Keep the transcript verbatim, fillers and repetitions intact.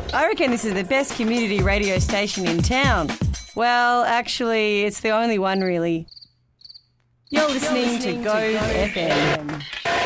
I reckon this is the best community radio station in town. Well, actually, it's the only one really. You're listening, You're listening to Go, to Go F M. F M.